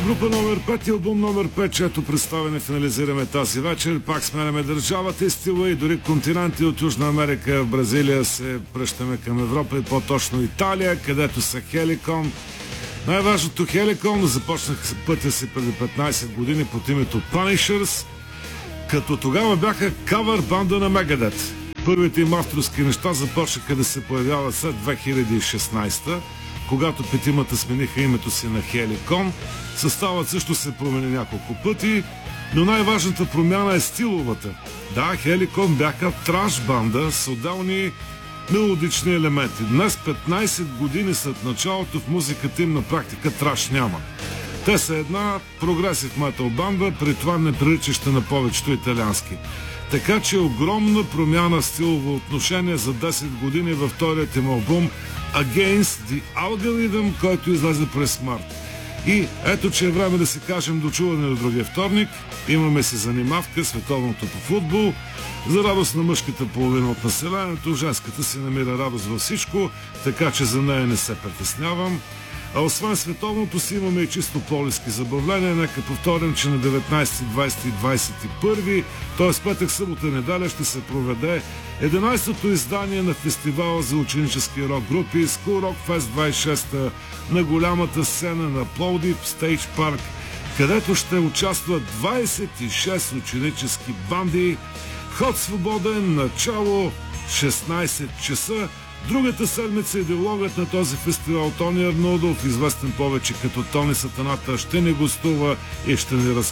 Група номер 5 и албум номер 5, чето представяне финализираме тази вечер. Пак сменяме държавата и стила и дори континенти от Южна Америка в Бразилия се пръщаме към Европа и по-точно Италия, където са Хеликон. Най-важното Хеликон започнах пътя си преди 15 години под името Punishers, като тогава бяха кавър банда на Megadeth. Първите им авторски неща започнаха да се появяват след 2016, когато петимата смениха името си на Хеликон. Съставът също се промени няколко пъти, но най-важната промяна е стиловата. Да, Хеликон бяха траш банда с отделни мелодични елементи. Днес, 15 години след началото, в музиката им на практика траш няма. Те са една прогресив метал банда, при това не приличаща на повечето италиански. Така че огромна промяна в стилово отношение за 10 години във вторият им албум Against the Algorithm, който излезе през март. И ето, че е време да си кажем дочуване до другия вторник. Имаме си занимавка световното по футбол. За радост на мъжката половина от населението, женската си намира радост във всичко, така че за нея не се притеснявам. А освен световното си имаме и чисто полиски забавления. Нека повторим, че на 19, 20 и 21, т.е. петък, събота и неделя ще се проведе 11-то издание на фестивала за ученически рок групи School Rock Fest 26 на голямата сцена на Пловдив Stage Park, където ще участват 26 ученически банди. Вход свободен, начало 16 часа. Другата седмица идеологът на този фестивал Тони Арнолдов, известен повече като Тони Сатаната, ще ни гостува и ще ни разкаже